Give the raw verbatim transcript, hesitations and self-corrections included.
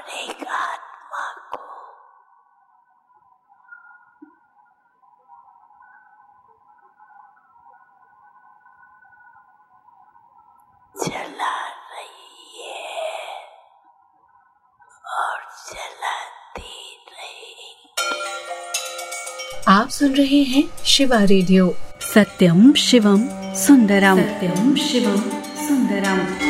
और एक आत्मा को चला रही है और चलाती रही। आप सुन रहे हैं शिवा रेडियो। सत्यम शिवम सुंदरम। सत्यम शिवम सुंदरम।